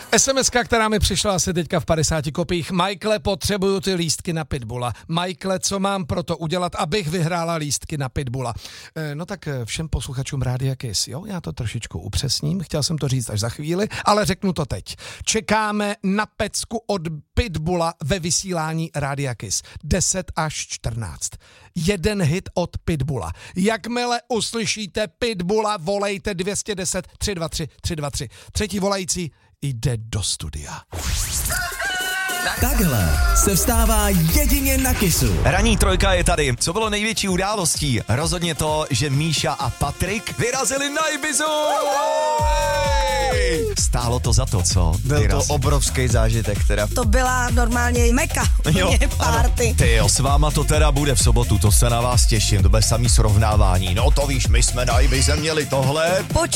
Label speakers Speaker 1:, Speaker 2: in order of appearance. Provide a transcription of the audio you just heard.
Speaker 1: SMS-ka, která mi přišla asi teďka v 50 kopiích. Michaele, potřebuju ty lístky na Pitbulla. Michaele, co mám pro to udělat, abych vyhrála lístky na Pitbulla? No tak všem posluchačům Rádia Kiss, jo, já to trošičku upřesním, chtěl jsem to říct až za chvíli, ale řeknu to teď. Čekáme na pecku od Pitbulla ve vysílání Rádia Kiss. 10 až 14. Jeden hit od Pitbulla. Jakmile uslyšíte Pitbulla, volejte 210 323 323. Třetí volající jde do studia.
Speaker 2: Takhle se vstává jedině na Kissu.
Speaker 3: Ranní trojka je tady. Co bylo největší událostí? Rozhodně to, že Míša a Patrik vyrazili na Ibizu. Stálo to za to, co?
Speaker 4: Byl to obrovský zážitek teda.
Speaker 5: To byla normálně meka. Party.
Speaker 3: Tyjo, s váma to teda bude v sobotu, to se na vás těším, to bude samý srovnávání. No to víš, my jsme na Ibize měli tohle.